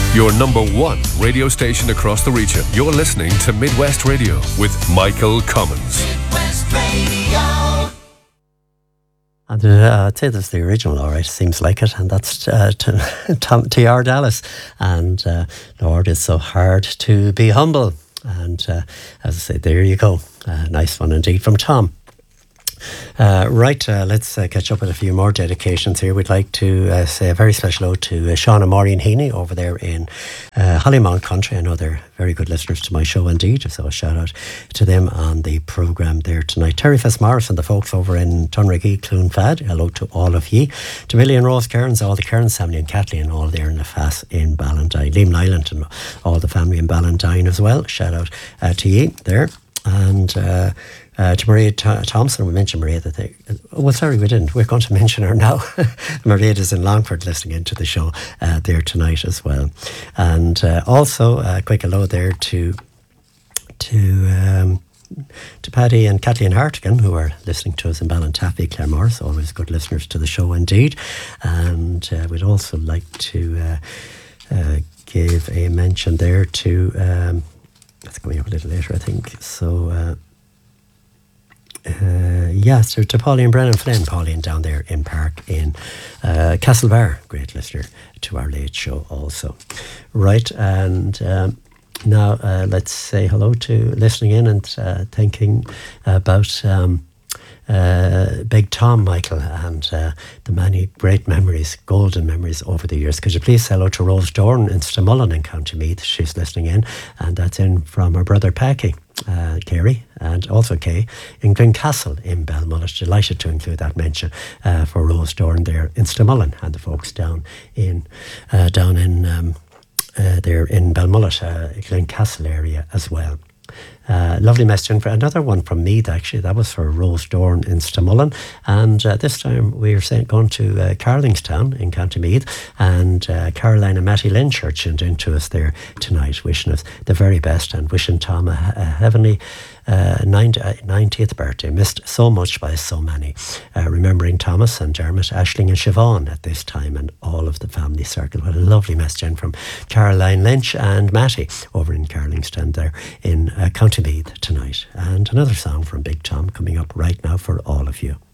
Your number one radio station across the region. You're listening to Midwest Radio with Michael Commons. Midwest Radio. And I'd say that's the original, all right, seems like it. And that's T.R. Dallas. And Lord, it's so hard to be humble. And as I say, there you go. Nice one indeed from Tom. Let's catch up with a few more dedications here. We'd like to say a very special ode to Sean and Maureen Heaney over there in Hollymount Country. I know they're very good listeners to my show indeed, so a shout out to them on the programme there tonight. Terry Fitzmaurice and the folks over in Tunriggy, Cloonfad, hello to all of ye. To Millie and Rose Cairns, all the Cairns family, and Kathleen, all there in the Fass in Ballantyne. Liam Nyland and all the family in Ballantyne as well. Shout out to ye there. And to Maria Thompson, we mentioned Maria we didn't. We're going to mention her now. Maria is in Longford listening into the show there tonight as well. And also a quick hello there to Paddy and Kathleen Hartigan, who are listening to us in Ballintaffy, Claremorris, always good listeners to the show indeed. And we'd also like to give a mention there to that's coming up a little later, I think. So so to Pauline Brennan Flynn, Pauline down there in Park in Castlebar, great listener to our late show also. Right, and now let's say hello to listening in and thinking about Big Tom, Michael, and the many great memories, golden memories over the years. Could you please say hello to Rose Dorn in Stamullen in County Meath? She's listening in, and that's in from her brother Packy, Kerry, and also Kay in Glencastle in Belmullet. Delighted to include that mention for Rose Dorn there in Stamullen and the folks down in there in Belmullet, Glencastle area as well. Lovely message. For another one from Meath, actually, that was for Rose Dorn in Stamullen, and this time we're going to Carlingstown in County Meath, and Caroline and Matty Lynch are tuned in to us there tonight, wishing us the very best and wishing Tom a heavenly 90th birthday, missed so much by so many, remembering Thomas and Dermot, Aisling and Siobhan at this time, and all of the family circle. What a lovely message in from Caroline Lynch and Matty over in Carlingstown there in County Meath tonight. And another song from Big Tom coming up right now for all of you.